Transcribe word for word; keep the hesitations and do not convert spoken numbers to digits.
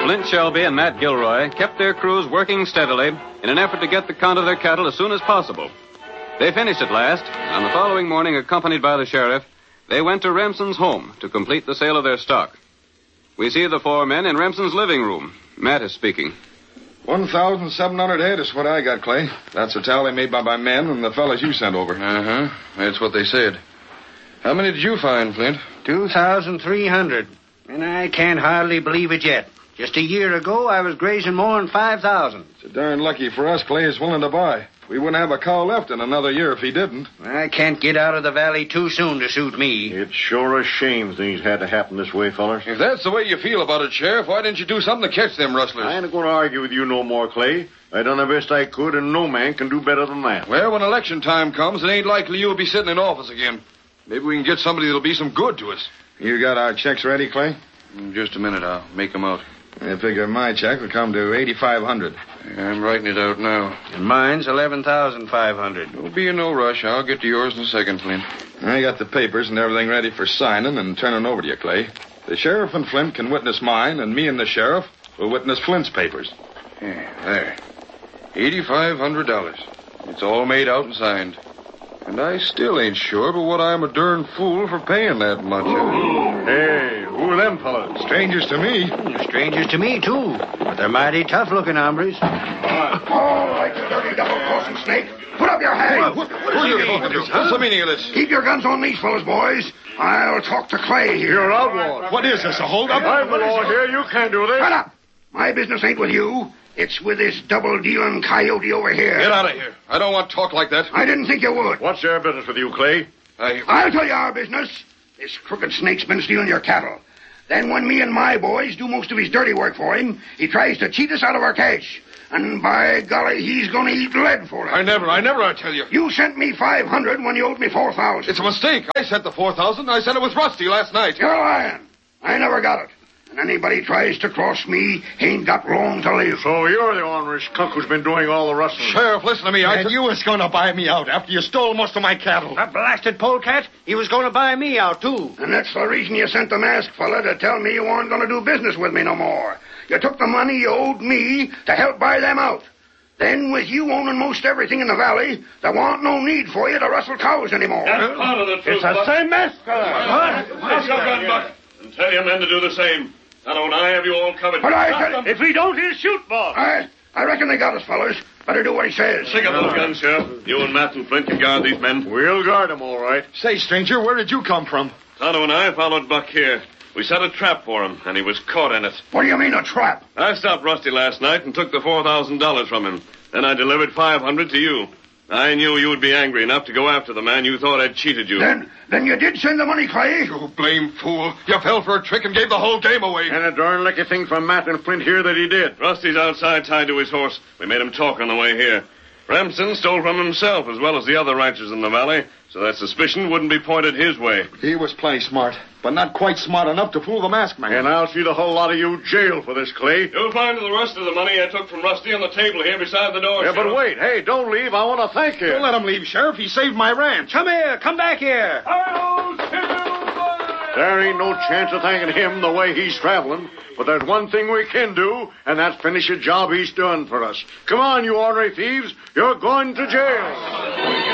Flint Shelby and Matt Gilroy kept their crews working steadily in an effort to get the count of their cattle as soon as possible. They finished at last, and on the following morning, accompanied by the sheriff, they went to Remsen's home to complete the sale of their stock. We see the four men in Remsen's living room. Matt is speaking. one thousand seven hundred head is what I got, Clay. That's a tally made by my men and the fellas you sent over. Uh-huh. That's what they said. How many did you find, Flint? two thousand three hundred. And I can't hardly believe it yet. Just a year ago, I was grazing more than five thousand. It's darn lucky for us Clay is willing to buy. We wouldn't have a cow left in another year if he didn't. I can't get out of the valley too soon to suit me. It's sure a shame things had to happen this way, fellas. If that's the way you feel about it, Sheriff, why didn't you do something to catch them rustlers? I ain't going to argue with you no more, Clay. I done the best I could, and no man can do better than that. Well, when election time comes, it ain't likely you'll be sitting in office again. Maybe we can get somebody that'll be some good to us. You got our checks ready, Clay? In just a minute, I'll make them out. I figure my check will come to eighty-five hundred. I'm writing it out now. And mine's eleven thousand five hundred. Don't be in no rush. I'll get to yours in a second, Flint. I got the papers and everything ready for signing and turning over to you, Clay. The sheriff and Flint can witness mine, and me and the sheriff will witness Flint's papers. Yeah, there. eighty-five hundred dollars. It's all made out and signed. And I still ain't sure but what I'm a darn fool for paying that much. Hey, who are them fellas? Strangers to me. Strangers to me, too. But they're mighty tough-looking hombres. All right, you dirty double-crossing snake. Put up your hand. What, what, what are you talking to? What's the meaning of this? Keep your guns on these fellas, boys. I'll talk to Clay here. You're outlaws. What is this, a holdup? I'm the law here. You can't do this. Shut up. My business ain't with you. It's with this double-dealing coyote over here. Get out of here. I don't want talk like that. I didn't think you would. What's their business with you, Clay? I... I'll tell you our business. This crooked snake's been stealing your cattle. Then when me and my boys do most of his dirty work for him, he tries to cheat us out of our cash. And by golly, he's going to eat lead for it. I never, I never, I tell you. You sent me five hundred when you owed me four thousand. It's a mistake. I sent the four thousand. I sent it with Rusty last night. You're lying. I never got it. And anybody tries to cross me ain't got long to live. So you're the ornery skunk who's been doing all the rustling. Sheriff, listen to me. I... And you was going to buy me out after you stole most of my cattle. That blasted polecat, he was going to buy me out, too. And that's the reason you sent the masked fella to tell me you weren't going to do business with me no more. You took the money you owed me to help buy them out. Then, with you owning most everything in the valley, there wasn't no need for you to rustle cows anymore. That's part of the truth, It's the Buck. same mess, fella. What? What's your gun, Buck? And tell your men to do the same. Not only I have you all covered. But I tell you... If we don't, he'll shoot, boss. I, I reckon they got us, fellas. Better do what he says. Stick up those guns, Sheriff. You and Matt and Flint can guard these men. We'll guard them, all right. Say, stranger, where did you come from? Tonto and I followed Buck here. We set a trap for him, and he was caught in it. What do you mean, a trap? I stopped Rusty last night and took the four thousand dollars from him. Then I delivered five hundred to you. I knew you would be angry enough to go after the man you thought had cheated you. Then, then you did send the money, Clay? You blame fool. You fell for a trick and gave the whole game away. And a darn lucky thing from Matt and Flint here that he did. Rusty's outside tied to his horse. We made him talk on the way here. Remsen stole from himself as well as the other ranchers in the valley, so that suspicion wouldn't be pointed his way. He was plenty smart, but not quite smart enough to fool the masked man. And I'll see the whole lot of you jailed for this, Clay. You'll find the rest of the money I took from Rusty on the table here beside the door. Yeah, but Sheriff. wait. Hey, don't leave. I want to thank you. Don't let him leave, Sheriff. He saved my ranch. Come here. Come back here. There ain't no chance of thanking him the way he's traveling. But there's one thing we can do, and that's finish a job he's done for us. Come on, you ornery thieves. You're going to jail.